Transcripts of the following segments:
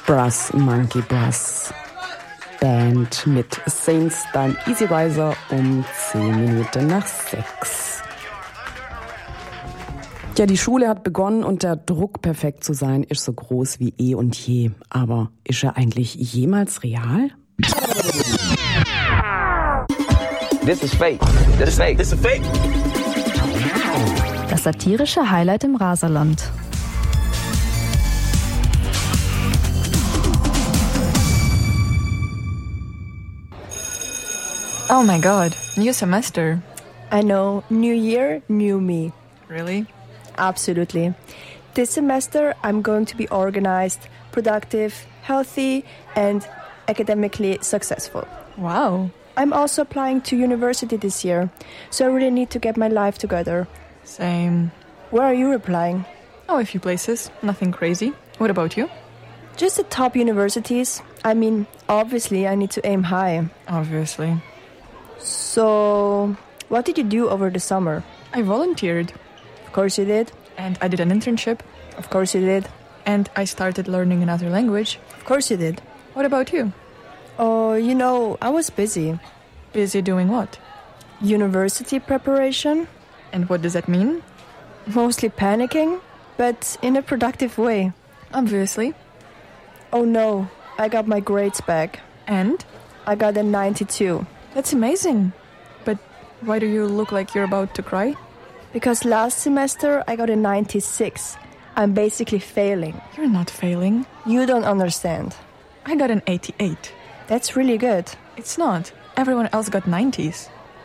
Brass Monkey Brass Band mit Saints, dann Easy Riser um 10 Minuten nach 6. Ja, die Schule hat begonnen und der Druck, perfekt zu sein, ist so groß wie eh und je. Aber ist er eigentlich jemals real? This is fake. This is fake. This is fake. Das satirische Highlight im Raserland. Oh my god, new semester. I know, new year, new me. Really? Absolutely. This semester I'm going to be organized, productive, healthy, and academically successful. Wow. I'm also applying to university this year, so I really need to get my life together. Same. Where are you applying? Oh, a few places. Nothing crazy. What about you? Just the top universities. I mean, obviously I need to aim high. Obviously. So, what did you do over the summer? I volunteered. Of course you did. And I did an internship. Of course you did. And I started learning another language. Of course you did. What about you? Oh, you know, I was busy. Busy doing what? University preparation. And what does that mean? Mostly panicking, but in a productive way. Obviously. Oh no, I got my grades back. And? I got a 92. That's amazing. But why do you look like you're about to cry? Because last semester I got a 96. I'm basically failing. You're not failing. You don't understand. I got an 88. That's really good. It's not. Everyone else got 90s.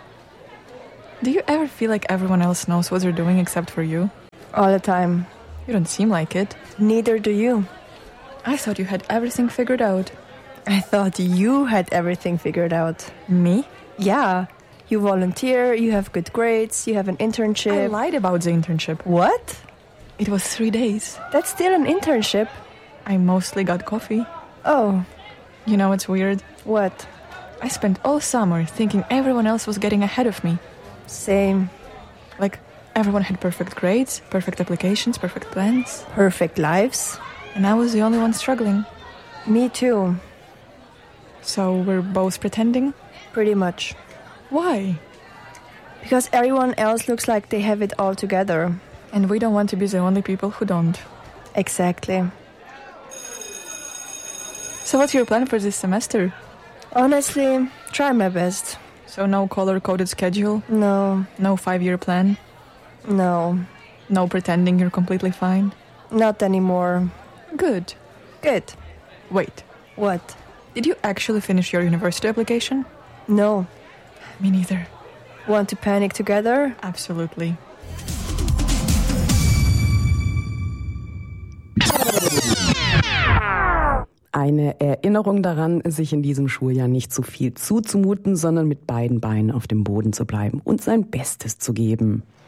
Do you ever feel like everyone else knows what they're doing except for you? All the time. You don't seem like it. Neither do you. I thought you had everything figured out. I thought you had everything figured out. Me? Yeah. You volunteer, you have good grades, you have an internship. I lied about the internship. What? It was 3 days. That's still an internship. I mostly got coffee. Oh. You know what's weird? What? I spent all summer thinking everyone else was getting ahead of me. Same. Like, everyone had perfect grades, perfect applications, perfect plans. Perfect lives. And I was the only one struggling. Me too. So we're both pretending? Pretty much. Why? Because everyone else looks like they have it all together. And we don't want to be the only people who don't. Exactly. So what's your plan for this semester? Honestly, try my best. So no color-coded schedule? No. No 5-year plan? No. No pretending you're completely fine? Not anymore. Good. Good. Wait. What? Did you actually finish your university application? No. Me neither. Want to panic together? Absolutely. Eine Erinnerung daran, sich in diesem Schuljahr nicht zu viel zuzumuten, sondern mit beiden Beinen auf dem Boden zu bleiben und sein Bestes zu geben.